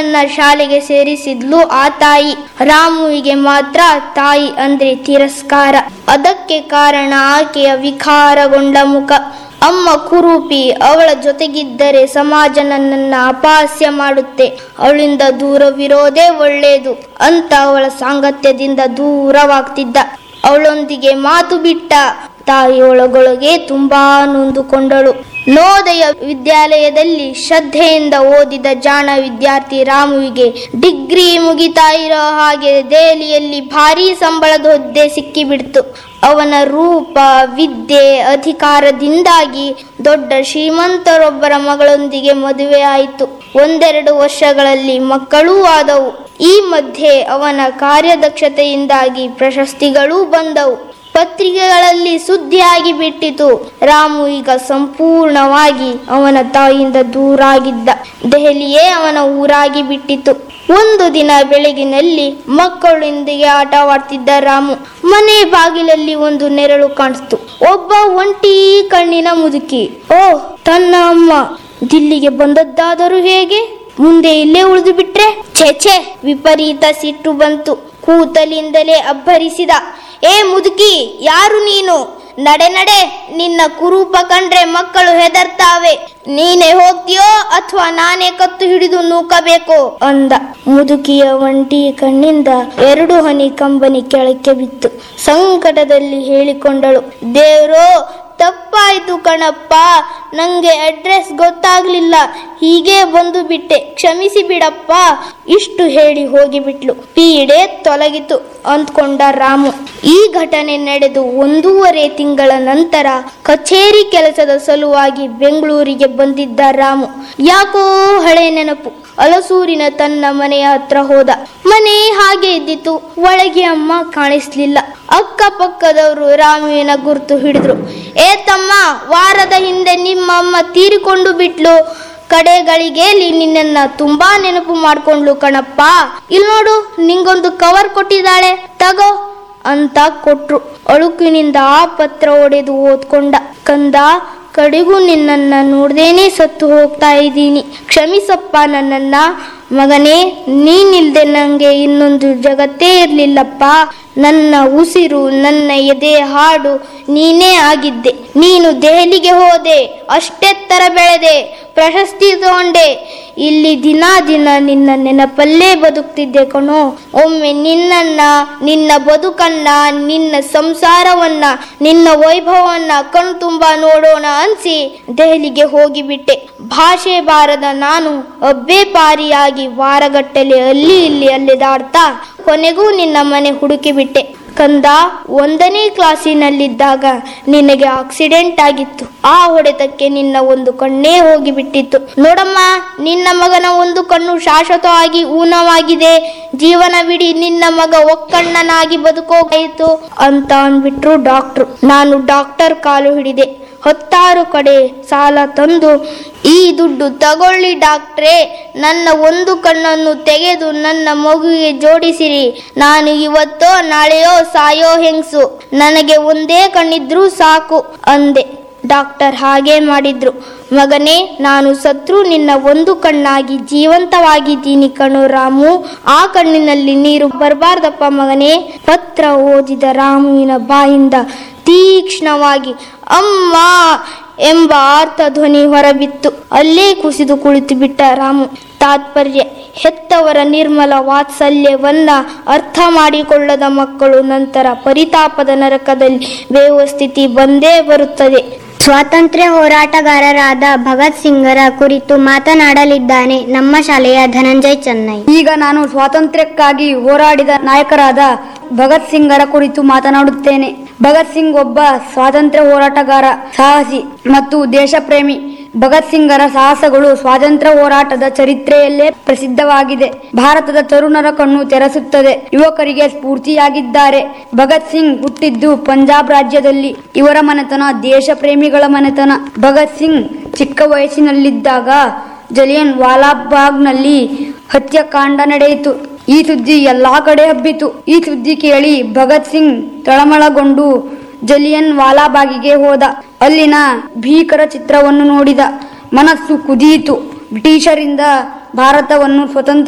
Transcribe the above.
ತನ್ನನ್ನ ಶಾಲೆಗೆ ಸೇರಿಸಿದ್ಲು ಆ ತಾಯಿ. ರಾಮುವಿಗೆ ಮಾತ್ರ ತಾಯಿ ಅಂದ್ರೆ ತಿರಸ್ಕಾರ. ಅದಕ್ಕೆ ಕಾರಣ ಆಕೆಯ ವಿಕಾರಗೊಂಡ ಮುಖ. ಅಮ್ಮ ಕುರೂಪಿ, ಅವಳ ಜೊತೆಗಿದ್ದರೆ ಸಮಾಜ ನನ್ನನ್ನ ಅಪಹಾಸ್ಯ ಮಾಡುತ್ತೆ, ಅವಳಿಂದ ದೂರವಿರೋದೇ ಒಳ್ಳೆಯದು ಅಂತ ಅವಳ ಸಾಂಗತ್ಯದಿಂದ ದೂರವಾಗ್ತಿದ್ದ. ಅವಳೊಂದಿಗೆ ಮಾತು ಬಿಟ್ಟ. ತಾಯಿಯೊಳಗೊಳಗೆ ತುಂಬಾ ನೊಂದುಕೊಂಡಳು. ನವೋದಯ ವಿದ್ಯಾಲಯದಲ್ಲಿ ಶ್ರದ್ಧೆಯಿಂದ ಓದಿದ ಜಾಣ ವಿದ್ಯಾರ್ಥಿ ರಾಮುವಿಗೆ ಡಿಗ್ರಿ ಮುಗಿತಾ ಇರೋ ಹಾಗೆ ದೆಹಲಿಯಲ್ಲಿ ಭಾರೀ ಸಂಬಳದ ಹುದ್ದೆ ಸಿಕ್ಕಿಬಿಡ್ತು. ಅವನ ರೂಪ, ವಿದ್ಯೆ, ಅಧಿಕಾರದಿಂದಾಗಿ ದೊಡ್ಡ ಶ್ರೀಮಂತರೊಬ್ಬರ ಮಗಳೊಂದಿಗೆ ಮದುವೆ ಆಯಿತು. 1-2 ವರ್ಷಗಳಲ್ಲಿ ಮಕ್ಕಳೂ ಆದವು. ಈ ಮಧ್ಯೆ ಅವನ ಕಾರ್ಯದಕ್ಷತೆಯಿಂದಾಗಿ ಪ್ರಶಸ್ತಿಗಳೂ ಬಂದವು. ಪತ್ರಿಕೆಗಳಲ್ಲಿ ಸುದ್ದಿಯಾಗಿ ಬಿಟ್ಟಿತು. ರಾಮು ಈಗ ಸಂಪೂರ್ಣವಾಗಿ ಅವನ ತಾಯಿಯಿಂದ ದೂರಾಗಿದ್ದ. ದೆಹಲಿಯೇ ಅವನ ಊರಾಗಿ ಬಿಟ್ಟಿತು. ಒಂದು ದಿನ ಬೆಳಗಿನಲ್ಲಿ ಮಕ್ಕಳೊಂದಿಗೆ ಆಟವಾಡ್ತಿದ್ದ ರಾಮು ಮನೆ ಬಾಗಿಲಲ್ಲಿ ಒಂದು ನೆರಳು ಕಾಣಿಸ್ತು. ಒಬ್ಬ ಒಂಟಿ ಕಣ್ಣಿನ ಮುದುಕಿ. ತನ್ನ ಅಮ್ಮ ದಿಲ್ಲಿಗೆ ಬಂದದ್ದಾದರೂ ಹೇಗೆ? ಮುಂದೆ ಇಲ್ಲೇ ಉಳಿದು ಬಿಟ್ರೆ? ಛೇ, ವಿಪರೀತ ಸಿಟ್ಟು ಬಂತು. ಕೂತಲಿಂದಲೇ ಅಬ್ಬರಿಸಿದ, ಏ ಮುದುಕಿ, ಯಾರು ನೀನು? ನಡೆ, ನಿನ್ನ ಕುರೂಪ ಕಂಡ್ರೆ ಮಕ್ಕಳು ಹೆದರ್ತಾವೆ. ನೀನೇ ಹೋಗ್ತೀಯೋ ಅಥವಾ ನಾನೇ ಕತ್ತು ಹಿಡಿದು ನೂಕಬೇಕು ಅಂದ. ಮುದುಕಿಯ ಒಂಟಿ ಕಣ್ಣಿಂದ 2 ಹನಿ ಕಂಬನಿ ಕೆಳಕ್ಕೆ ಬಿತ್ತು. ಸಂಕಟದಲ್ಲಿ ಹೇಳಿಕೊಂಡಳು, ದೇವ್ರೋ, ತಪ್ಪಾಯ್ತು ಕಣಪ್ಪ, ನಂಗೆ ಅಡ್ರೆಸ್ ಗೊತ್ತಾಗ್ಲಿಲ್ಲ, ಹೀಗೆ ಬಂದು ಬಿಟ್ಟೆ, ಕ್ಷಮಿಸಿ ಬಿಡಪ್ಪ. ಇಷ್ಟು ಹೇಳಿ ಹೋಗಿಬಿಟ್ಲು. ಪೀಡೆ ತೊಲಗಿತು ಅಂದ್ಕೊಂಡ ರಾಮು. ಈ ಘಟನೆ ನಡೆದು 1.5 ತಿಂಗಳ ನಂತರ ಕಚೇರಿ ಕೆಲಸದ ಸಲುವಾಗಿ ಬೆಂಗಳೂರಿಗೆ ಬಂದಿದ್ದ ರಾಮು ಯಾಕೋ ಹಳೆ ನೆನಪು. ಅಲಸೂರಿನ ತನ್ನ ಮನೆಯ ಹತ್ರ ಹೋದ. ಮನೆ ಹಾಗೆ ಇದ್ದಿತು. ಒಳಗೆ ಅಮ್ಮ ಕಾಣಿಸ್ಲಿಲ್ಲ. ಅಕ್ಕಪಕ್ಕದವರು ರಾಮುವಿನ ಗುರ್ತು ಹಿಡಿದ್ರು. ಏ ತಮ್ಮ, ವಾರದ ಹಿಂದೆ ನಿಮ್ಮ ಅಮ್ಮ ತೀರಿಕೊಂಡು ಬಿಟ್ಲು. ಕಡೆಗಳಿಗೆ ನಿನ್ನನ್ನ ತುಂಬಾ ನೆನಪು ಮಾಡ್ಕೊಂಡ್ಲು ಕಣಪ್ಪ. ಇಲ್ಲಿ ನೋಡು, ನಿಂಗೊಂದು ಕವರ್ ಕೊಟ್ಟಿದ್ದಾಳೆ, ತಗೋ ಅಂತ ಕೊಟ್ರು. ಅಳುಕಿನಿಂದ ಆ ಪತ್ರ ಒಡೆದು ಓದ್ಕೊಂಡ. ಕಂದ, ಕಡೆಗೂ ನಿನ್ನನ್ನ ನೋಡ್ದೇನೆ ಸತ್ತು ಹೋಗ್ತಾ ಇದ್ದೀನಿ, ಕ್ಷಮಿಸಪ್ಪ ನನ್ನನ್ನ. ಮಗನೇ, ನೀನಿಲ್ದೆ ನಂಗೆ ಇನ್ನೊಂದು ಜಗತ್ತೇ ಇರ್ಲಿಲ್ಲಪ್ಪ. ನನ್ನ ಉಸಿರು, ನನ್ನ ಎದೆ ಹಾಡು ನೀನೇ ಆಗಿದ್ದೆ. ನೀನು ದೆಹಲಿಗೆ ಹೋದೆ, ಅಷ್ಟೆತ್ತರ ಬೆಳೆದೆ, ಪ್ರಶಸ್ತಿ ತಗೊಂಡೆ. ಇಲ್ಲಿ ದಿನ ನಿನ್ನ ನೆನಪಲ್ಲೇ ಬದುಕ್ತಿದ್ದೆ ಕಣೋ. ಒಮ್ಮೆ ನಿನ್ನನ್ನ, ನಿನ್ನ ಬದುಕನ್ನ, ನಿನ್ನ ಸಂಸಾರವನ್ನ, ನಿನ್ನ ವೈಭವನ್ನ ಕಣ್ ತುಂಬ ನೋಡೋಣ ಅನ್ಸಿ ದೆಹಲಿಗೆ ಹೋಗಿಬಿಟ್ಟೆ. ಭಾಷೆ ಬಾರದ ನಾನು ಅಬ್ಬೆ ಪಾರಿಯಾಗಿ ವಾರಗಟ್ಟಲೆ ಅಲ್ಲಿ ಇಲ್ಲಿ ಅಲ್ಲೆದಾಡ್ತಾ ಕೊನೆಗೂ ನಿನ್ನ ಮನೆ ಹುಡುಕಿಬಿಟ್ಟೆ. ಕಂದ, 1ನೇ ಕ್ಲಾಸಿನಲ್ಲಿದ್ದಾಗ ನಿನಗೆ ಆಕ್ಸಿಡೆಂಟ್ ಆಗಿತ್ತು. ಆ ಹೊಡೆತಕ್ಕೆ ನಿನ್ನ ಒಂದು ಕಣ್ಣೇ ಹೋಗಿಬಿಟ್ಟಿತ್ತು. ನೋಡಮ್ಮ, ನಿನ್ನ ಮಗನ ಒಂದು ಕಣ್ಣು ಶಾಶ್ವತವಾಗಿ ಊನವಾಗಿದೆ. ಜೀವನವಿಡೀ ನಿನ್ನ ಮಗ ಒಕ್ಕಣ್ಣನಾಗಿ ಬದುಕೋಗಾಯಿತು ಅಂತ ಅಂದ್ಬಿಟ್ರು ಡಾಕ್ಟ್ರು. ನಾನು ಡಾಕ್ಟರ್ ಕಾಲು ಹಿಡಿದೆ. 10 ಕಡೆ ಸಾಲ ತಂದು, ಈ ದುಡ್ಡು ತಗೊಳ್ಳಿ ಡಾಕ್ಟ್ರೇ, ನನ್ನ ಒಂದು ಕಣ್ಣನ್ನು ತೆಗೆದು ನನ್ನ ಮಗುವಿಗೆ ಜೋಡಿಸಿರಿ. ನಾನು ಇವತ್ತೋ ನಾಳೆಯೋ ಸಾಯೋ ಹೆಂಗ್ಸು, ನನಗೆ ಒಂದೇ ಕಣ್ಣಿದ್ರೂ ಸಾಕು ಅಂದೆ. ಡಾಕ್ಟರ್ ಹಾಗೆ ಮಾಡಿದ್ರು. ಮಗನೇ, ನಾನು ಸತ್ರು ನಿನ್ನ ಒಂದು ಕಣ್ಣಾಗಿ ಜೀವಂತವಾಗಿದ್ದೀನಿ ಕಣೋ ರಾಮು. ಆ ಕಣ್ಣಿನಲ್ಲಿ ನೀರು ಬರಬಾರ್ದಪ್ಪ ಮಗನೇ. ಪತ್ರ ಓದಿದ ರಾಮುವಿನ ಬಾಯಿಂದ ತೀಕ್ಷ್ಣವಾಗಿ ಅಮ್ಮ ಎಂಬ ಆರ್ತ ಧ್ವನಿ ಹೊರಬಿತ್ತು. ಅಲ್ಲೇ ಕುಸಿದು ಕುಳಿತು ಬಿಟ್ಟ ರಾಮು. ತಾತ್ಪರ್ಯ: ಹೆತ್ತವರ ನಿರ್ಮಲ ವಾತ್ಸಲ್ಯವನ್ನ ಅರ್ಥ ಮಾಡಿಕೊಳ್ಳದ ಮಕ್ಕಳು ನಂತರ ಪರಿತಾಪದ ನರಕದಲ್ಲಿ ಬೇಯುವ ಸ್ಥಿತಿ ಬಂದೇ ಬರುತ್ತದೆ. ಸ್ವಾತಂತ್ರ್ಯ ಹೋರಾಟಗಾರರಾದ ಭಗತ್ ಸಿಂಗರ ಕುರಿತು ಮಾತನಾಡಲಿದ್ದಾನೆ ನಮ್ಮ ಶಾಲೆಯ ಧನಂಜಯ್ ಚೆನ್ನೈ. ಈಗ ನಾನು ಸ್ವಾತಂತ್ರ್ಯಕ್ಕಾಗಿ ಹೋರಾಡಿದ ನಾಯಕರಾದ ಭಗತ್ ಸಿಂಗರ ಕುರಿತು ಮಾತನಾಡುತ್ತೇನೆ. ಭಗತ್ ಸಿಂಗ್ ಒಬ್ಬ ಸ್ವಾತಂತ್ರ್ಯ ಹೋರಾಟಗಾರ, ಸಾಹಸಿ ಮತ್ತು ದೇಶಪ್ರೇಮಿ. ಭಗತ್ ಸಿಂಗರ ಸಾಹಸಗಳು ಸ್ವಾತಂತ್ರ್ಯ ಹೋರಾಟದ ಚರಿತ್ರೆಯಲ್ಲೇ ಪ್ರಸಿದ್ಧವಾಗಿದೆ. ಭಾರತದ ತರುಣರ ಕಣ್ಣು ತೆರೆಸುತ್ತದೆ, ಯುವಕರಿಗೆ ಸ್ಫೂರ್ತಿಯಾಗಿದ್ದಾರೆ. ಭಗತ್ ಸಿಂಗ್ ಹುಟ್ಟಿದ್ದು ಪಂಜಾಬ್ ರಾಜ್ಯದಲ್ಲಿ. ಇವರ ಮನೆತನ ದೇಶ ಪ್ರೇಮಿಗಳ ಮನೆತನ. ಭಗತ್ ಸಿಂಗ್ ಚಿಕ್ಕ ವಯಸ್ಸಿನಲ್ಲಿದ್ದಾಗ ಜಲಿಯನ್ ವಾಲಾಬಾಗ್ನಲ್ಲಿ ಹತ್ಯಾಕಾಂಡ ನಡೆಯಿತು. ಈ ಸುದ್ದಿ ಎಲ್ಲಾ ಕಡೆ ಹಬ್ಬಿತು. ಈ ಸುದ್ದಿ ಕೇಳಿ ಭಗತ್ ಸಿಂಗ್ ತಳಮಳಗೊಂಡು ಜಲಿಯನ್ ವಾಲಾಬಾಗಿಗೆ ಹೋದ. ಅಲ್ಲಿನ ಭೀಕರ ಚಿತ್ರವನ್ನು ನೋಡಿದ. ಮನಸ್ಸು ಕುದಿಯಿತು. ಬ್ರಿಟಿಷರಿಂದ ಭಾರತವನ್ನು ಸ್ವತಂತ್ರ